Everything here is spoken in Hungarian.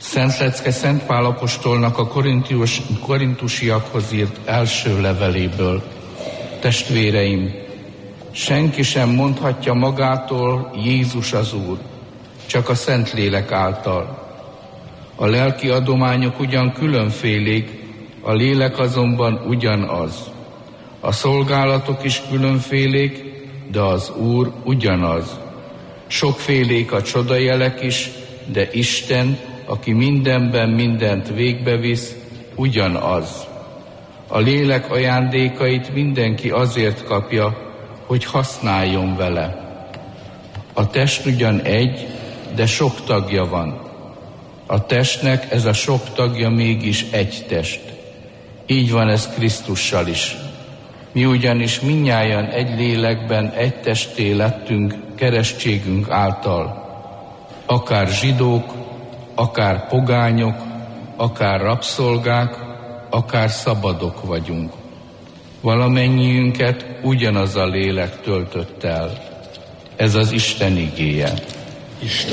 Szent Lecke Szent Pál apostolnak a korintusiakhoz írt első leveléből. Testvéreim, senki sem mondhatja magától, Jézus az Úr, csak a Szentlélek által. A lelki adományok ugyan különfélék, a lélek azonban ugyanaz. A szolgálatok is különfélék, de az Úr ugyanaz. Sokfélék a csodajelek is, de Isten, aki mindenben mindent végbevisz, ugyanaz. A lélek ajándékait mindenki azért kapja, hogy használjon vele. A test ugyan egy, de sok tagja van. A testnek ez a sok tagja mégis egy test. Így van ez Krisztussal is. Mi ugyanis mindnyájan egy lélekben egy testé lettünk keresztségünk által. Akár zsidók, akár pogányok, akár rabszolgák, akár szabadok vagyunk. Valamennyiünket ugyanaz a lélek töltött el. Ez az Isten igéje.